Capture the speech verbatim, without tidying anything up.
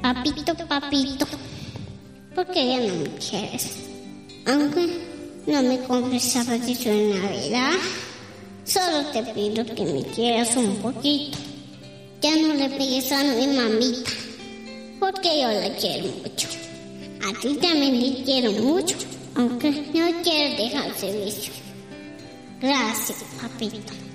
Papito, papito, ¿por qué ya no me quieres? Aunque no me compres zapatos de Navidad, solo te pido que me quieras un poquito. Ya no le pegues a mi mamita, porque yo la quiero mucho. A ti también te quiero mucho, aunque no quiero dejar el servicio. Gracias, papito.